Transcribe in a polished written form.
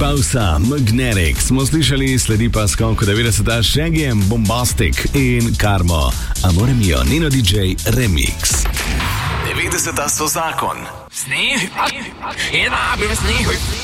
Pausa, Magnetic, smo slišali, sledi pa skok 90-ta Shaggy, Bombastic in Karmo, Amore mio, Nino DJ Remix. 90-ta so zakon. Sneh, in bil sneh.